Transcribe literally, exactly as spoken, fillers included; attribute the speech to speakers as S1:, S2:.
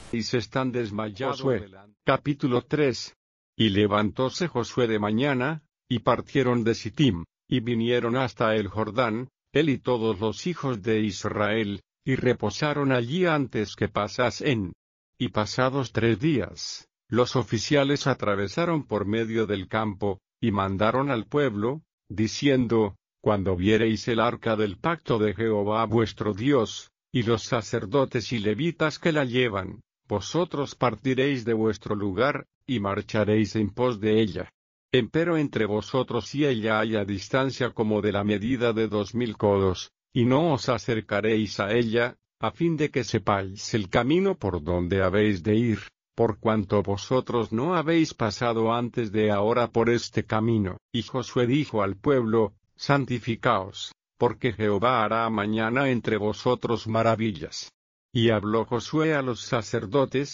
S1: y se están desmayados. Josué, capítulo tres. Y levantóse Josué de mañana, y partieron de Sittim, y vinieron hasta el Jordán, él y todos los hijos de Israel, y reposaron allí antes que pasasen. Y pasados tres días, los oficiales atravesaron por medio del campo, y mandaron al pueblo, diciendo: Cuando viereis el arca del pacto de Jehová vuestro Dios, y los sacerdotes y levitas que la llevan, vosotros partiréis de vuestro lugar, y marcharéis en pos de ella. Empero entre vosotros y ella haya distancia como de la medida de dos mil codos, y no os acercaréis a ella, a fin de que sepáis el camino por donde habéis de ir, por cuanto vosotros no habéis pasado antes de ahora por este camino. Y Josué dijo al pueblo: Santificaos, porque Jehová hará mañana entre vosotros maravillas. Y habló Josué a los sacerdotes,